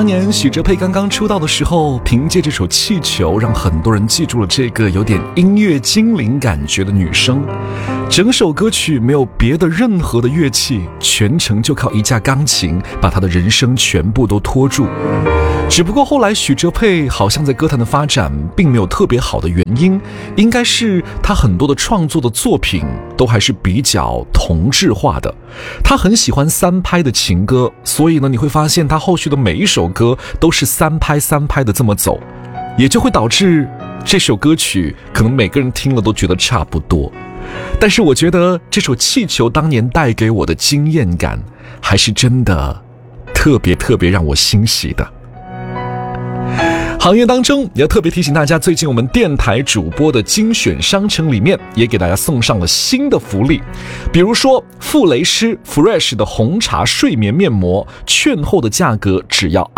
年许哲佩刚刚出道的时候，凭借这首《气球》让很多人记住了这个有点音乐精灵感觉的女生。整首歌曲没有别的任何的乐器，全程就靠一架钢琴把她的人生全部都拖住。只不过后来许哲佩好像在歌坛的发展并没有特别好的原因，应该是他很多的创作的作品都还是比较同质化的。他很喜欢3拍的情歌，所以呢，你会发现他后续的每一首歌都是3拍3拍的这么走，也就会导致这首歌曲可能每个人听了都觉得差不多。但是我觉得这首《气球》当年带给我的惊艳感还是真的特别让我欣喜的。行业当中也要特别提醒大家，最近我们电台主播的精选商城里面也给大家送上了新的福利，比如说傅雷诗 Fresh 的红茶睡眠面膜，券后的价格只要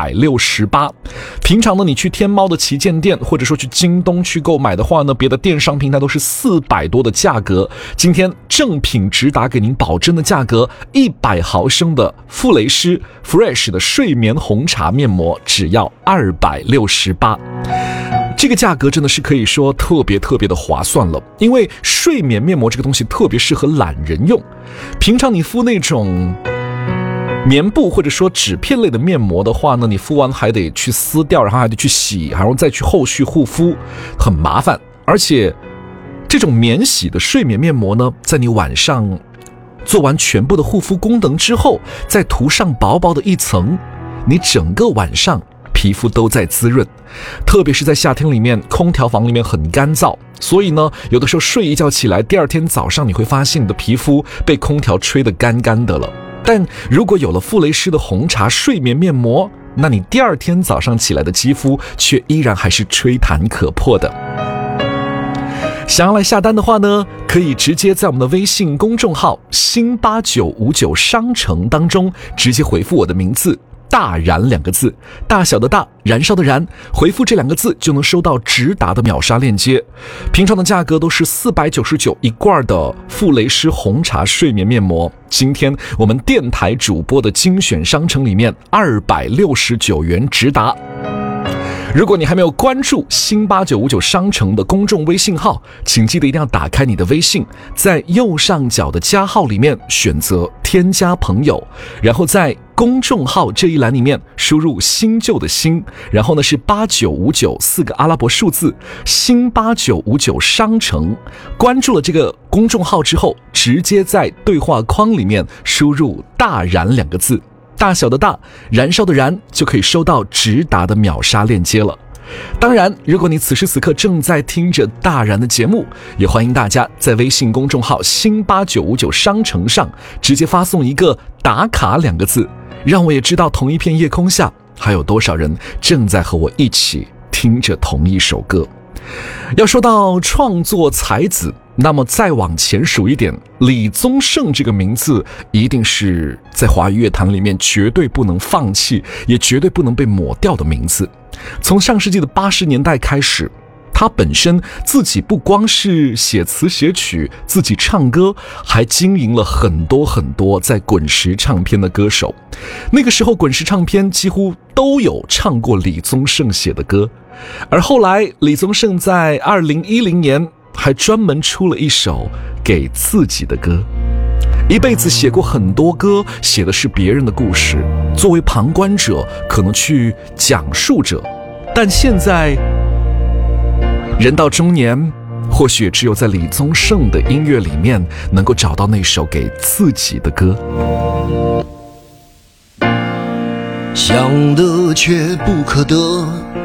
268。平常呢，你去天猫的旗舰店或者说去京东去购买的话呢，别的电商平台都是400多的价格，今天正品直达给您保真的价格，100毫升的傅雷诗 Fresh 的睡眠红茶面膜只要268。这个价格真的是可以说特别的划算了，因为睡眠面膜这个东西特别适合懒人用。平常你敷那种棉布或者说纸片类的面膜的话呢，你敷完还得去撕掉，然后还得去洗，然后再去后续护肤，很麻烦。而且这种免洗的睡眠面膜呢，在你晚上做完全部的护肤功能之后，再涂上薄薄的一层，你整个晚上皮肤都在滋润。特别是在夏天里面，空调房里面很干燥，所以呢，有的时候睡一觉起来，第二天早上你会发现你的皮肤被空调吹得干干的了。但如果有了傅雷诗的红茶睡眠面膜，那你第二天早上起来的肌肤却依然还是吹弹可破的。想要来下单的话呢，可以直接在我们的微信公众号新8959商城当中直接回复我的名字大燃2个字，大小的大，燃烧的燃，回复这2个字就能收到直达的秒杀链接。平常的价格都是499一罐的傅雷诗红茶睡眠面膜，今天我们电台主播的精选商城里面269元直达。如果你还没有关注新8959商城的公众微信号，请记得一定要打开你的微信，在右上角的加号里面选择添加朋友，然后在公众号这一栏里面输入新旧的新，然后呢是8959 4个阿拉伯数字，新8959商城。关注了这个公众号之后，直接在对话框里面输入大燃2个字，大小的大，燃烧的燃，就可以收到直达的秒杀链接了。当然，如果你此时此刻正在听着大燃的节目，也欢迎大家在微信公众号新8959商城上直接发送一个打卡2个字，让我也知道同一片夜空下还有多少人正在和我一起听着同一首歌。要说到创作才子，那么再往前数一点，李宗盛这个名字一定是在华语乐坛里面绝对不能放弃，也绝对不能被抹掉的名字。从上世纪的80年代开始，他本身自己不光是写词写曲，自己唱歌，还经营了很多在滚石唱片的歌手。那个时候滚石唱片几乎都有唱过李宗盛写的歌，而后来李宗盛在2010年还专门出了一首给自己的歌。一辈子写过很多歌，写的是别人的故事，作为旁观者可能去讲述者，但现在人到中年，或许只有在李宗盛的音乐里面能够找到那首给自己的歌。 想得却不可得，